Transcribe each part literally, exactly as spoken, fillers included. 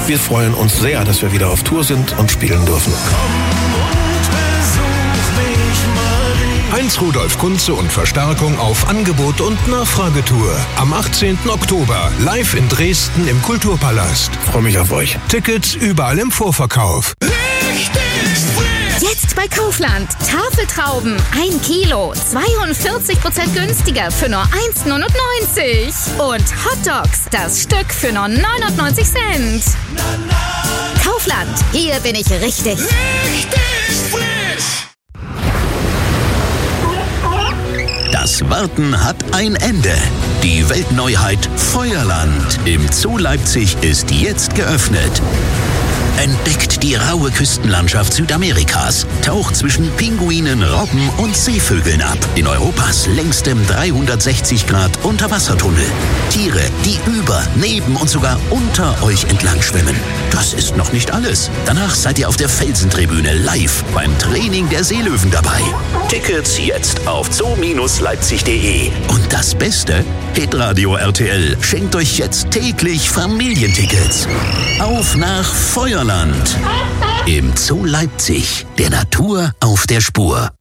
Wir freuen uns sehr, dass wir wieder auf Tour sind und spielen dürfen. Heinz Rudolf Kunze und Verstärkung auf Angebot und Nachfragetour. Am achtzehnten Oktober live in Dresden im Kulturpalast. Freue mich auf euch. Tickets überall im Vorverkauf. Jetzt bei Kaufland. Tafeltrauben. Ein Kilo. zweiundvierzig Prozent günstiger für nur eins neunundneunzig. Und Hotdogs. Das Stück für nur neunundneunzig Cent. Kaufland. Hier bin ich richtig. Richtig frisch. Das Warten hat ein Ende. Die Weltneuheit Feuerland im Zoo Leipzig ist jetzt geöffnet. Entdeckt die raue Küstenlandschaft Südamerikas, taucht zwischen Pinguinen, Robben und Seevögeln ab in Europas längstem dreihundertsechzig Grad Unterwassertunnel. Tiere, die über, neben und sogar unter euch entlang schwimmen. Das ist noch nicht alles. Danach seid ihr auf der Felsentribüne live beim Training der Seelöwen dabei. Tickets jetzt auf zoo Bindestrich leipzig punkt de. Und das Beste? Hitradio R T L schenkt euch jetzt täglich Familientickets. Auf nach Feuerland. Im Zoo Leipzig. Der Natur auf der Spur.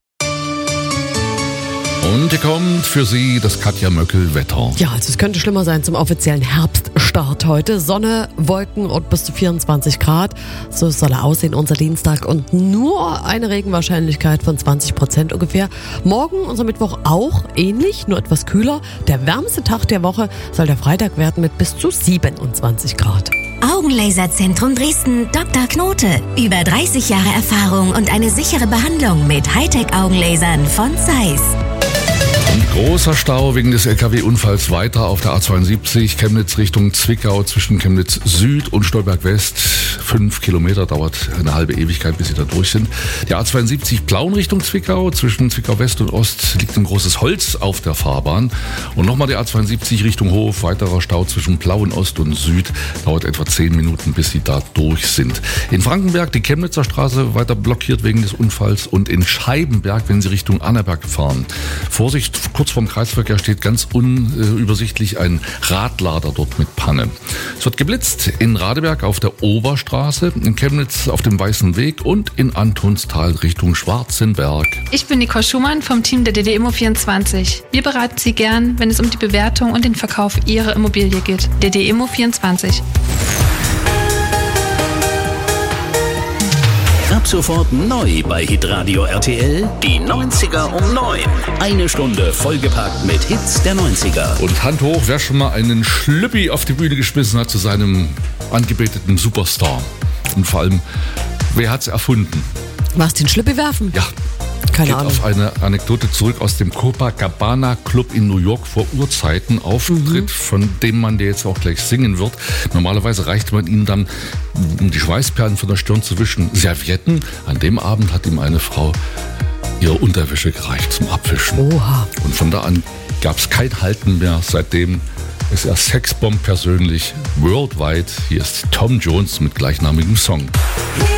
Und hier kommt für Sie das Katja Möckel-Wetter. Ja, also es könnte schlimmer sein zum offiziellen Herbststart heute. Sonne, Wolken und bis zu vierundzwanzig Grad. So soll er aussehen, unser Dienstag. Und nur eine Regenwahrscheinlichkeit von zwanzig Prozent ungefähr. Morgen, unser Mittwoch, auch ähnlich, nur etwas kühler. Der wärmste Tag der Woche soll der Freitag werden mit bis zu siebenundzwanzig Grad. Augenlaserzentrum Dresden, Doktor Knote. Über dreißig Jahre Erfahrung und eine sichere Behandlung mit Hightech-Augenlasern von Zeiss. Und großer Stau wegen des L K W-Unfalls weiter auf der A zweiundsiebzig, Chemnitz Richtung Zwickau zwischen Chemnitz Süd und Stolberg West. Fünf Kilometer, dauert eine halbe Ewigkeit, bis sie da durch sind. Die A zweiundsiebzig Plauen Richtung Zwickau, zwischen Zwickau West und Ost liegt ein großes Holz auf der Fahrbahn. Und nochmal die A zweiundsiebzig Richtung Hof, weiterer Stau zwischen Plauen Ost und Süd, dauert etwa zehn Minuten, bis sie da durch sind. In Frankenberg die Chemnitzer Straße weiter blockiert wegen des Unfalls und in Scheibenberg, wenn Sie Richtung Annaberg fahren. Vorsicht, kurz vorm Kreisverkehr steht ganz unübersichtlich ein Radlader dort mit Panne. Es wird geblitzt in Radeberg auf der Oberstraße, in Chemnitz auf dem Weißen Weg und in Antonstal Richtung Schwarzenberg. Ich bin Nicole Schumann vom Team der D D Immo vierundzwanzig. Wir beraten Sie gern, wenn es um die Bewertung und den Verkauf Ihrer Immobilie geht. D D Immo vierundzwanzig. Ab sofort neu bei Hitradio R T L, die neunziger um neun. Eine Stunde vollgepackt mit Hits der neunziger. Und Hand hoch, wer schon mal einen Schlüppi auf die Bühne geschmissen hat zu seinem angebeteten Superstar. Und vor allem, wer hat's erfunden? Was, den Schlüppi werfen? Ja. Keine Geht Ahnung. auf eine Anekdote zurück aus dem Copacabana Club in New York vor Urzeiten. Auftritt, mhm. von dem man, der jetzt auch gleich singen wird. Normalerweise reichte man ihm dann, um die Schweißperlen von der Stirn zu wischen, Servietten. An dem Abend hat ihm eine Frau ihre Unterwäsche gereicht zum Abwischen. Oha. Und von da an gab es kein Halten mehr. Seitdem ist er Sexbomb persönlich worldwide. Hier ist Tom Jones mit gleichnamigem Song.